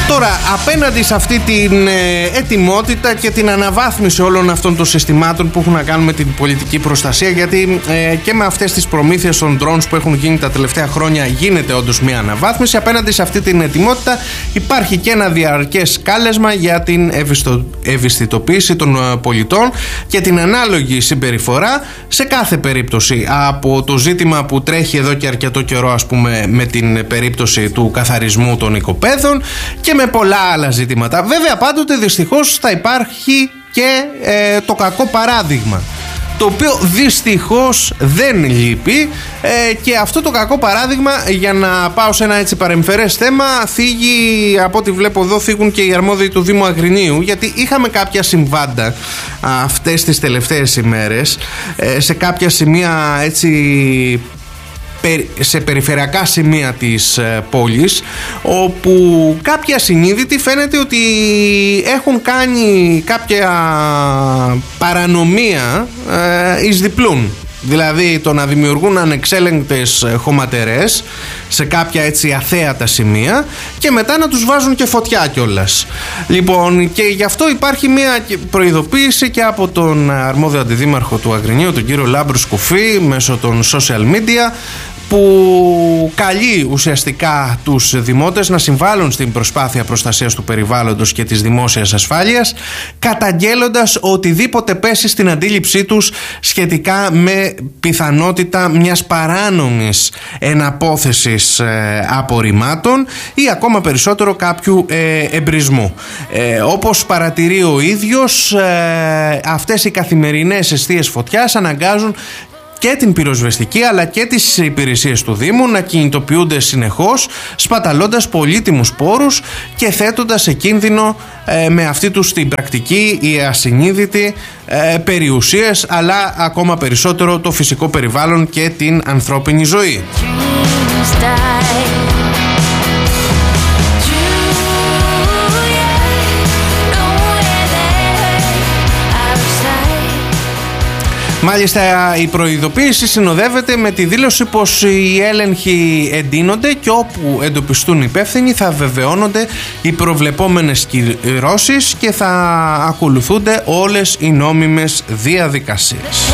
Τώρα, απέναντι σε αυτή την ετοιμότητα και την αναβάθμιση όλων αυτών των συστημάτων που έχουν να κάνουν με την πολιτική προστασία, γιατί και με αυτές τις προμήθειες των drones που έχουν γίνει τα τελευταία χρόνια γίνεται όντως μια αναβάθμιση, απέναντι σε αυτή την ετοιμότητα υπάρχει και ένα διαρκές κάλεσμα για την ευαισθητοποίηση των πολιτών και την ανάλογη συμπεριφορά σε κάθε περίπτωση, από το ζήτημα που τρέχει εδώ και αρκετό καιρό, ας πούμε, με την περίπτωση του καθαρισμού των οικοπαίδων και με πολλά άλλα ζητήματα. Βέβαια, πάντοτε δυστυχώς θα υπάρχει και το κακό παράδειγμα, το οποίο δυστυχώς δεν λείπει, και αυτό το κακό παράδειγμα, για να πάω σε ένα έτσι παρεμφερές θέμα, θίγει, από ό,τι βλέπω εδώ, θίγουν και οι αρμόδιοι του Δήμου Αγρινίου, γιατί είχαμε κάποια συμβάντα αυτές τις τελευταίες ημέρες σε κάποια σημεία, έτσι, σε περιφερειακά σημεία της πόλης, όπου κάποιοι ασυνείδητοι φαίνεται ότι έχουν κάνει κάποια παρανομία εις διπλούν. Δηλαδή το να δημιουργούν ανεξέλεγκτες χωματερές σε κάποια έτσι αθέατα σημεία και μετά να τους βάζουν και φωτιά κιόλας. Λοιπόν, και γι' αυτό υπάρχει μια προειδοποίηση και από τον αρμόδιο αντιδήμαρχο του Αγρινίου, τον κύριο Λάμπρο Σκουφή, μέσω των social media, που καλεί ουσιαστικά τους δημότες να συμβάλλουν στην προσπάθεια προστασίας του περιβάλλοντος και της δημόσιας ασφάλειας, καταγγέλλοντας οτιδήποτε πέσει στην αντίληψή τους σχετικά με πιθανότητα μιας παράνομης εναπόθεσης απορριμμάτων ή ακόμα περισσότερο κάποιου εμπρισμού. Όπως παρατηρεί ο ίδιος, αυτές οι καθημερινές εστίες φωτιάς αναγκάζουν και την πυροσβεστική αλλά και τις υπηρεσίες του Δήμου να κινητοποιούνται συνεχώς, σπαταλώντας πολύτιμους πόρους και θέτοντας σε κίνδυνο με αυτή τους την πρακτική οι ασυνείδητοι περιουσίες, αλλά ακόμα περισσότερο το φυσικό περιβάλλον και την ανθρώπινη ζωή. Μάλιστα, η προειδοποίηση συνοδεύεται με τη δήλωση πως οι έλεγχοι εντείνονται και όπου εντοπιστούν υπεύθυνοι θα βεβαιώνονται οι προβλεπόμενες κυρώσεις και θα ακολουθούνται όλες οι νόμιμες διαδικασίες.